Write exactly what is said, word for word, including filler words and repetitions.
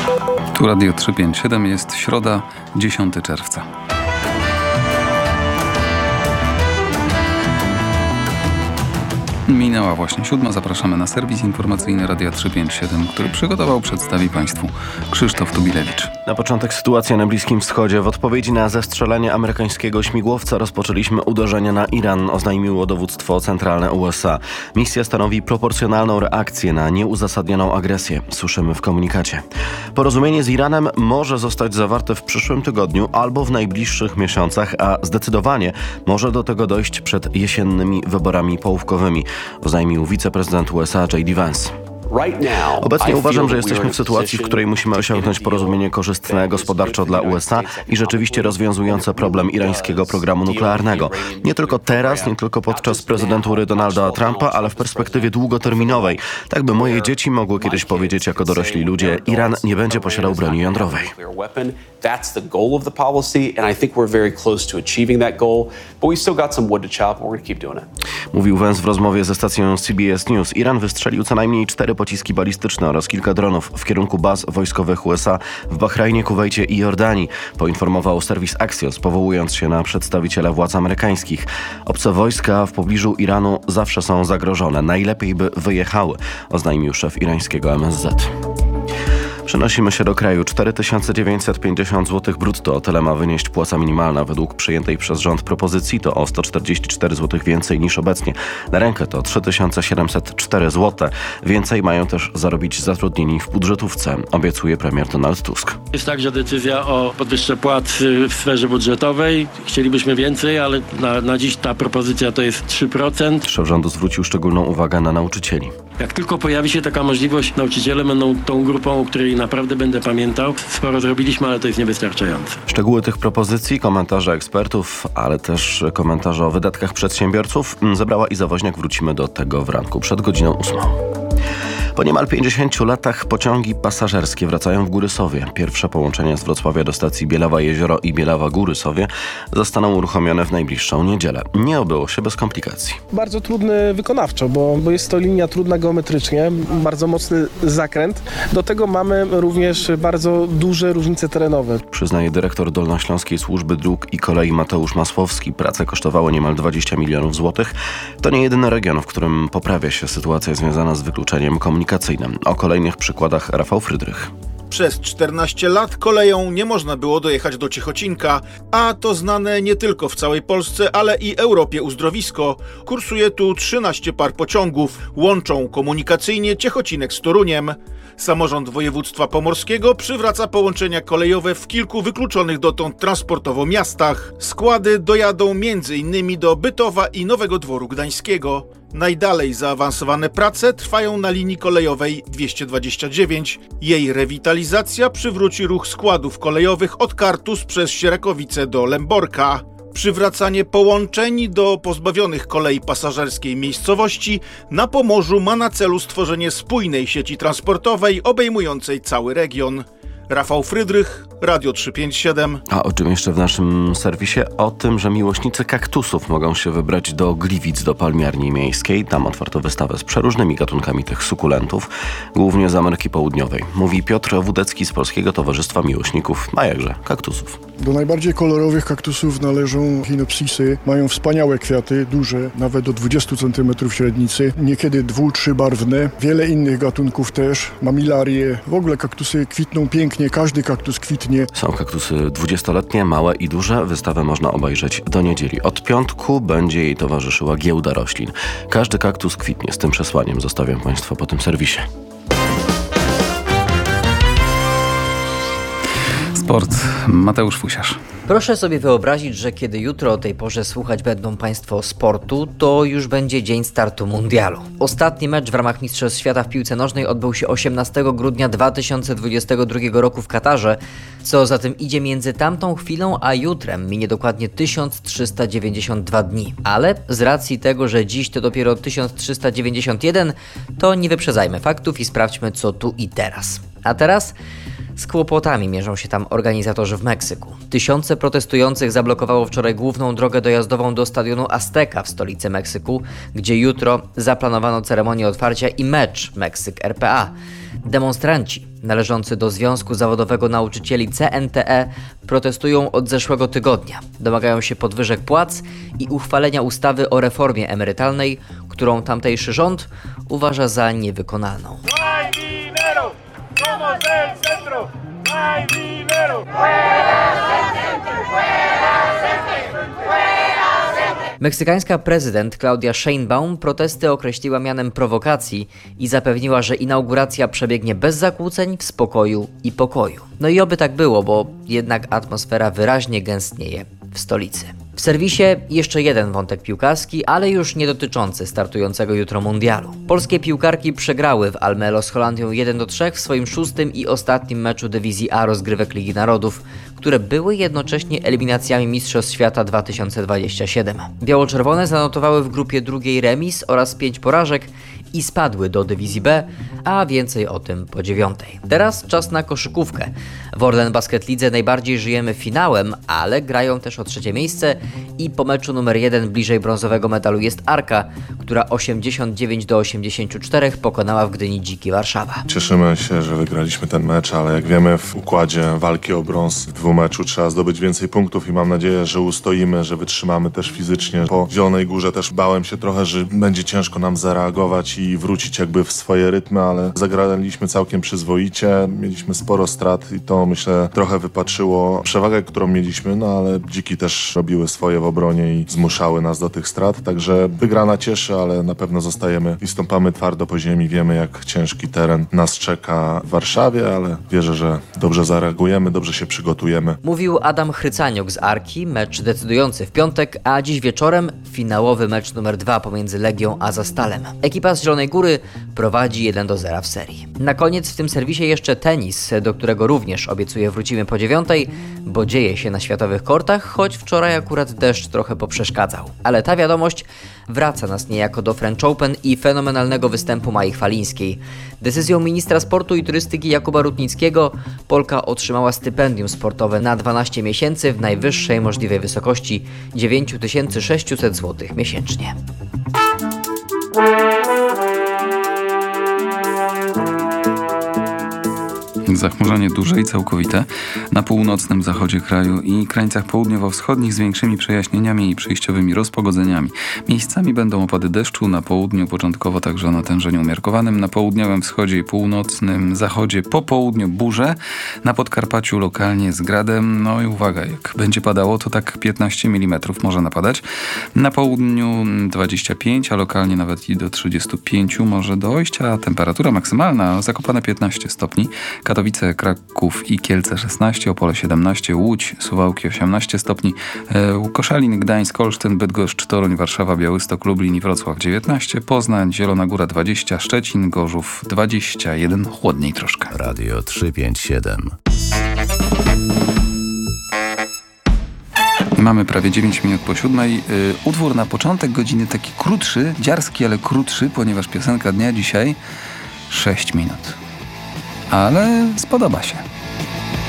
Tu Radio trzysta pięćdziesiąt siedem, jest środa, dziesiątego czerwca. Minęła właśnie siódma. Zapraszamy na serwis informacyjny Radia trzysta pięćdziesiąt siedem, który przygotował, przedstawi Państwu Krzysztof Tubilewicz. Na początek sytuacja na Bliskim Wschodzie. W odpowiedzi na zestrzelenie amerykańskiego śmigłowca rozpoczęliśmy uderzenie na Iran, oznajmiło dowództwo centralne U S A. Misja stanowi proporcjonalną reakcję na nieuzasadnioną agresję, słyszymy w komunikacie. Porozumienie z Iranem może zostać zawarte w przyszłym tygodniu albo w najbliższych miesiącach, a zdecydowanie może do tego dojść przed jesiennymi wyborami połówkowymi, oznajmił wiceprezydent U S A J D Vance. Obecnie uważam, że jesteśmy w sytuacji, w której musimy osiągnąć porozumienie korzystne gospodarczo dla U S A i rzeczywiście rozwiązujące problem irańskiego programu nuklearnego. Nie tylko teraz, nie tylko podczas prezydentury Donalda Trumpa, ale w perspektywie długoterminowej. Tak by moje dzieci mogły kiedyś powiedzieć jako dorośli ludzie: Iran nie będzie posiadał broni jądrowej. That's the goal of the policy, and I think we're very close to achieving that goal, but we've still got some wood to chop, and we're going to keep doing it. Mówił Vance w rozmowie ze stacją C B S News. Iran wystrzelił co najmniej cztery pociski balistyczne oraz kilka dronów w kierunku baz wojskowych U S A w Bahrajnie, Kuwejcie i Jordanii, poinformował serwis Axios, powołując się na przedstawiciela władz amerykańskich. Obce wojska w pobliżu Iranu zawsze są zagrożone. Najlepiej by wyjechały, oznajmił szef irańskiego M S Z. Przenosimy się do kraju. cztery tysiące dziewięćset pięćdziesiąt złotych brutto. Tyle ma wynieść płaca minimalna. Według przyjętej przez rząd propozycji to o sto czterdzieści cztery złotych więcej niż obecnie. Na rękę to trzy tysiące siedemset cztery złote. Więcej mają też zarobić zatrudnieni w budżetówce, obiecuje premier Donald Tusk. Jest także decyzja o podwyżce płac w sferze budżetowej. Chcielibyśmy więcej, ale na, na dziś ta propozycja to jest trzy procent. Szef rządu zwrócił szczególną uwagę na nauczycieli. Jak tylko pojawi się taka możliwość, nauczyciele będą tą grupą, o której naprawdę będę pamiętał. Sporo zrobiliśmy, ale to jest niewystarczające. Szczegóły tych propozycji, komentarze ekspertów, ale też komentarze o wydatkach przedsiębiorców zebrała Iza Woźniak. Wrócimy do tego w ranku przed godziną ósmą. Po niemal pięćdziesięciu latach pociągi pasażerskie wracają w Górysowie. Pierwsze połączenia z Wrocławia do stacji Bielawa Jezioro i Bielawa Górysowie zostaną uruchomione w najbliższą niedzielę. Nie obyło się bez komplikacji. Bardzo trudny wykonawczo, bo, bo jest to linia trudna geometrycznie, bardzo mocny zakręt. Do tego mamy również bardzo duże różnice terenowe. Przyznaje dyrektor Dolnośląskiej Służby Dróg i Kolei Mateusz Masłowski. Prace kosztowały niemal dwadzieścia milionów złotych. To nie jedyny region, w którym poprawia się sytuacja związana z wykluczeniem komunikacyjnym. O kolejnych przykładach Rafał Frydrych. Przez czternaście lat koleją nie można było dojechać do Ciechocinka, a to znane nie tylko w całej Polsce, ale i Europie uzdrowisko. Kursuje tu trzynaście par pociągów, łączą komunikacyjnie Ciechocinek z Toruniem. Samorząd województwa pomorskiego przywraca połączenia kolejowe w kilku wykluczonych dotąd transportowo miastach. Składy dojadą między innymi do Bytowa i Nowego Dworu Gdańskiego. Najdalej zaawansowane prace trwają na linii kolejowej dwieście dwadzieścia dziewięć. Jej rewitalizacja przywróci ruch składów kolejowych od Kartus przez Sierekowice do Lęborka. Przywracanie połączeń do pozbawionych kolei pasażerskiej miejscowości na Pomorzu ma na celu stworzenie spójnej sieci transportowej obejmującej cały region. Rafał Frydrych, Radio trzysta pięćdziesiąt siedem. A o czym jeszcze w naszym serwisie? O tym, że miłośnicy kaktusów mogą się wybrać do Gliwic, do palmiarni miejskiej. Tam otwarto wystawę z przeróżnymi gatunkami tych sukulentów, głównie z Ameryki Południowej. Mówi Piotr Wudecki z Polskiego Towarzystwa Miłośników, a jakże, kaktusów. Do najbardziej kolorowych kaktusów należą chinopsisy. Mają wspaniałe kwiaty, duże, nawet do dwudziestu centymetrów średnicy, niekiedy dwu-, trzybarwne. Wiele innych gatunków też, mamilarie. W ogóle kaktusy kwitną pięknie, każdy kaktus kwitnie. Są kaktusy dwudziestoletnie, małe i duże. Wystawę można obejrzeć do niedzieli. Od piątku będzie jej towarzyszyła giełda roślin. Każdy kaktus kwitnie. Z tym przesłaniem zostawiam Państwa po tym serwisie. Sport. Mateusz Fusiarz. Proszę sobie wyobrazić, że kiedy jutro o tej porze słuchać będą Państwo sportu, to już będzie dzień startu mundialu. Ostatni mecz w ramach Mistrzostw Świata w piłce nożnej odbył się osiemnastego grudnia dwa tysiące dwudziestego drugiego roku w Katarze. Co za tym idzie, między tamtą chwilą a jutrem minie dokładnie tysiąc trzysta dziewięćdziesiąt dwa dni. Ale z racji tego, że dziś to dopiero tysiąc trzysta dziewięćdziesiąt jeden, to nie wyprzedzajmy faktów i sprawdźmy, co tu i teraz. A teraz z kłopotami mierzą się tam organizatorzy w Meksyku. Tysiące protestujących zablokowało wczoraj główną drogę dojazdową do stadionu Azteca w stolicy Meksyku, gdzie jutro zaplanowano ceremonię otwarcia i mecz Meksyk R P A. Demonstranci należący do Związku Zawodowego Nauczycieli C N T E, protestują od zeszłego tygodnia. Domagają się podwyżek płac i uchwalenia ustawy o reformie emerytalnej, którą tamtejszy rząd uważa za niewykonalną. Meksykańska prezydent Claudia Sheinbaum protesty określiła mianem prowokacji i zapewniła, że inauguracja przebiegnie bez zakłóceń, w spokoju i pokoju. No i oby tak było, bo jednak atmosfera wyraźnie gęstnieje w stolicy. W serwisie jeszcze jeden wątek piłkarski, ale już nie dotyczący startującego jutro mundialu. Polskie piłkarki przegrały w Almelo z Holandią jeden do trzech w swoim szóstym i ostatnim meczu dywizji A rozgrywek Ligi Narodów, które były jednocześnie eliminacjami Mistrzostw Świata dwa tysiące dwudziestego siódmego. Biało-czerwone zanotowały w grupie drugiej remis oraz pięć porażek i spadły do dywizji B, a więcej o tym po dziewiątej. Teraz czas na koszykówkę. W Orlen Basket Lidze najbardziej żyjemy finałem, ale grają też o trzecie miejsce i po meczu numer jeden bliżej brązowego medalu jest Arka, która osiemdziesiąt dziewięć do osiemdziesięciu czterech pokonała w Gdyni Dziki Warszawa. Cieszymy się, że wygraliśmy ten mecz, ale jak wiemy, w układzie walki o brąz w dwumeczu trzeba zdobyć więcej punktów i mam nadzieję, że ustoimy, że wytrzymamy też fizycznie. Po Zielonej Górze też bałem się trochę, że będzie ciężko nam zareagować i wrócić jakby w swoje rytmy, ale zagraliśmy całkiem przyzwoicie, mieliśmy sporo strat i to myślę trochę wypatrzyło przewagę, którą mieliśmy, no ale Dziki też robiły swoje w obronie i zmuszały nas do tych strat, także wygrana cieszy, ale na pewno zostajemy i stąpamy twardo po ziemi, wiemy jak ciężki teren nas czeka w Warszawie, ale wierzę, że dobrze zareagujemy, dobrze się przygotujemy. Mówił Adam Chrycaniuk z Arki, mecz decydujący w piątek, a dziś wieczorem finałowy mecz numer dwa pomiędzy Legią a Zastalem. Ekipa z Zielonej Góry prowadzi jeden do zera w serii. Na koniec w tym serwisie jeszcze tenis, do którego również obiecuję wrócimy po dziewiątej, bo dzieje się na światowych kortach, choć wczoraj akurat deszcz trochę poprzeszkadzał. Ale ta wiadomość wraca nas niejako do French Open i fenomenalnego występu Mai Chwalińskiej. Decyzją ministra sportu i turystyki Jakuba Rutnickiego Polka otrzymała stypendium sportowe na dwanaście miesięcy w najwyższej możliwej wysokości dziewięć tysięcy sześćset złotych miesięcznie. Zachmurzenie duże i całkowite na północnym zachodzie kraju i krańcach południowo-wschodnich z większymi przejaśnieniami i przejściowymi rozpogodzeniami. Miejscami będą opady deszczu, na południu początkowo także o natężeniu umiarkowanym, na południowym wschodzie i północnym zachodzie po południu burze, na Podkarpaciu lokalnie z gradem, no i uwaga, jak będzie padało, to tak piętnaście milimetrów może napadać. Na południu dwadzieścia pięć, a lokalnie nawet i do trzydziestu pięciu może dojść, a temperatura maksymalna Zakopane piętnaście stopni, Katowice, Kraków i Kielce szesnaście, Opole siedemnaście, Łódź, Suwałki osiemnaście stopni, e, Koszalin, Gdańsk, Olsztyn, Bydgoszcz, Toruń, Warszawa, Białystok, Lublin i Wrocław dziewiętnaście, Poznań, Zielona Góra dwadzieścia, Szczecin, Gorzów dwadzieścia jeden, chłodniej troszkę. Radio trzysta pięćdziesiąt siedem. Mamy prawie dziewięć minut po siódmej. Yy, utwór na początek godziny taki krótszy, dziarski, ale krótszy, ponieważ piosenka dnia dzisiaj sześć minut. Ale spodoba się.